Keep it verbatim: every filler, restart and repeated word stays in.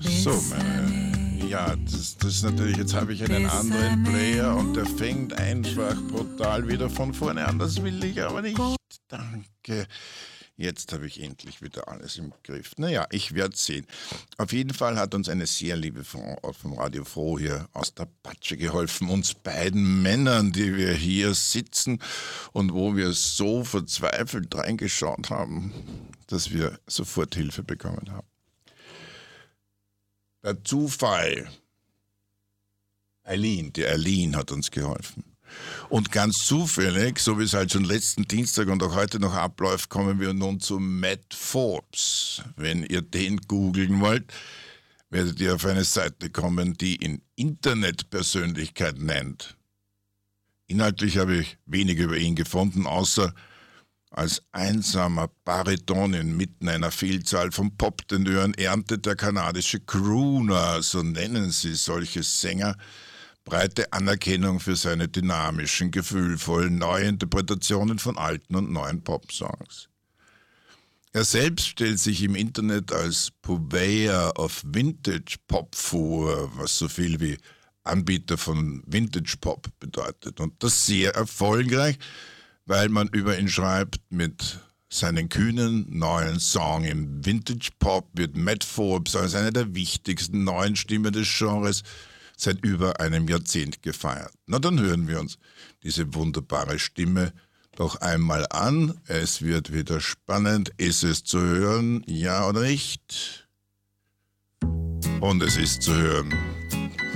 So, meine, ja, das, das ist natürlich, jetzt habe ich einen anderen Player und der fängt einfach brutal wieder von vorne an. Das will ich aber nicht. Danke. Jetzt habe ich endlich wieder alles im Griff. Naja, ich werde sehen. Auf jeden Fall hat uns eine sehr liebe Frau vom Radio Froh hier aus der Patsche geholfen. Uns beiden Männern, die wir hier sitzen und wo wir so verzweifelt reingeschaut haben, dass wir sofort Hilfe bekommen haben. Der Zufall. Eileen, die Eileen hat uns geholfen. Und ganz zufällig, so wie es halt schon letzten Dienstag und auch heute noch abläuft, kommen wir nun zu Matt Forbes. Wenn ihr den googeln wollt, werdet ihr auf eine Seite kommen, die ihn Internetpersönlichkeit nennt. Inhaltlich habe ich wenig über ihn gefunden, außer als einsamer Bariton inmitten einer Vielzahl von Poptenören erntet der kanadische Crooner, so nennen sie solche Sänger, breite Anerkennung für seine dynamischen, gefühlvollen Neuinterpretationen von alten und neuen Popsongs. Er selbst stellt sich im Internet als Purveyor of Vintage Pop vor, was so viel wie Anbieter von Vintage Pop bedeutet. Und das sehr erfolgreich, weil man über ihn schreibt, mit seinen kühnen neuen Song im Vintage Pop wird Matt Forbes als eine der wichtigsten neuen Stimmen des Genres seit über einem Jahrzehnt gefeiert. Na, dann hören wir uns diese wunderbare Stimme doch einmal an. Es wird wieder spannend. Ist es zu hören? Ja oder nicht? Und es ist zu hören.